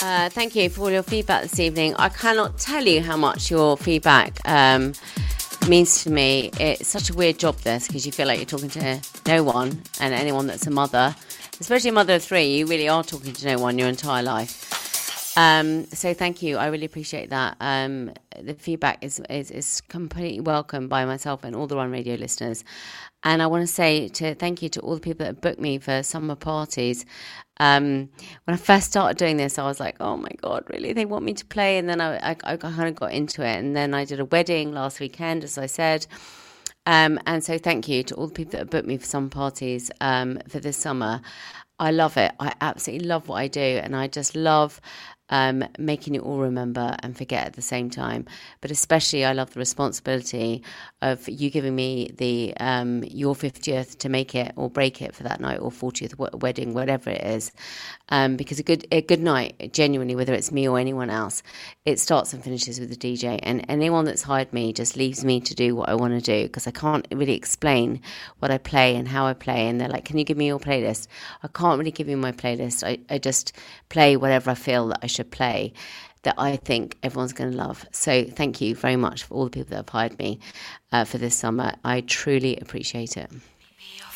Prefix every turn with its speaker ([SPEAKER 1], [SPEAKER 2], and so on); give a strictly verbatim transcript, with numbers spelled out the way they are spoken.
[SPEAKER 1] Uh, thank you for all your feedback this evening. I cannot tell you how much your feedback um, means to me. It's such a weird job, this, because you feel like you're talking to no one, and anyone that's a mother, especially a mother of three, you really are talking to no one your entire life. Um, so thank you. I really appreciate that. Um, the feedback is, is, is completely welcome by myself and all the Run Radio listeners. And I want to say to thank you to all the people that booked me for summer parties. Um, when I first started doing this, I was like, oh my God, really? They want me to play? And then I, I, I kind of got into it. And then I did a wedding last weekend, as I said. Um, and so thank you to all the people that have booked me for summer parties um, for this summer. I love it. I absolutely love what I do. And I just love um, making you all remember and forget at the same time. But especially I love the responsibility of you giving me the um, your fiftieth to make it or break it for that night, or fortieth w- wedding, whatever it is. Um, because a good a good night, genuinely, whether it's me or anyone else, it starts and finishes with the D J. And anyone that's hired me just leaves me to do what I want to do, because I can't really explain what I play and how I play. And they're like, can you give me your playlist? I can't really give you my playlist. I, I just play whatever I feel that I should play, that I think everyone's going to love. So thank you very much for all the people that have hired me uh, for this summer. I truly appreciate it.